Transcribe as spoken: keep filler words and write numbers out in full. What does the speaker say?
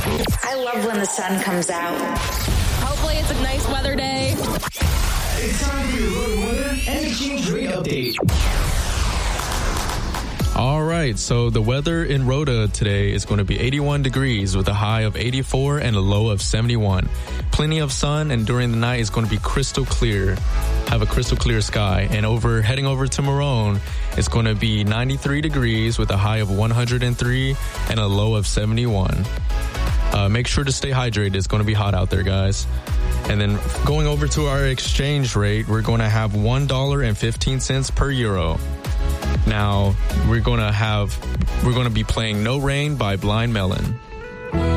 I love when the sun comes out. Hopefully it's a nice weather day. It's time for your road weather and exchange rate update. All right, so the weather in Rota today is going to be eighty-one degrees with a high of eighty-four and a low of seventy-one. Plenty of sun, and during the night it's going to be crystal clear. Have a crystal clear sky. And over heading over to Marone, it's going to be ninety-three degrees with a high of one hundred three and a low of seventy-one. Uh, make sure to stay hydrated. It's going to be hot out there, guys. And then going over to our exchange rate, we're going to have one dollar and fifteen cents per euro. Now, we're going to have, we're going to be playing No Rain by Blind Melon.